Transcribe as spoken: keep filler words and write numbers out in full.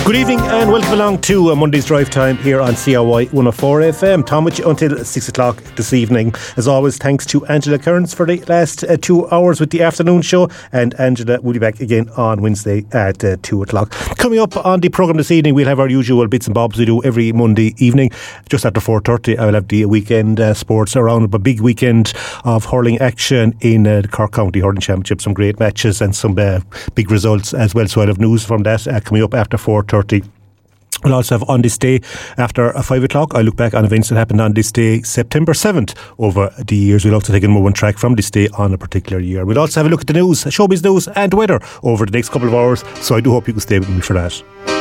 Good evening and welcome along to uh, Monday's Drive Time here on C R Y one oh four F M. Tom with you until six o'clock this evening. As always, thanks to Angela Kearns for the last uh, two hours with the afternoon show, and Angela will be back again on Wednesday at uh, two o'clock. Coming up on the programme this evening, we'll have our usual bits and bobs we do every Monday evening. Just after four thirty, I will have the weekend uh, sports around, a big weekend of hurling action in uh, the Cork County Hurling Championship. Some great matches and some uh, big results as well. So I'll have news from that uh, coming up after four thirty. We'll also have on this day after five o'clock. I look back on events that happened on this day, September seventh, over the years. We'll also take a moment track from this day on a particular year. We'll also have a look at the news, showbiz news and weather over the next couple of hours. So I do hope you can stay with me for that.